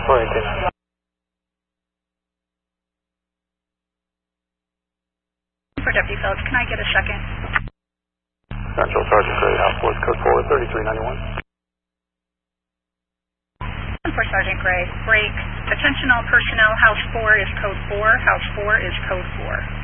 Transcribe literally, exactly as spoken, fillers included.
four eighteen. For Deputy Phillips, can I get a second? Central Sergeant Gray, House Force Code four thirty-three ninety-one. For Sergeant Gray, break. Attention all personnel, House four is Code four, House four is Code four.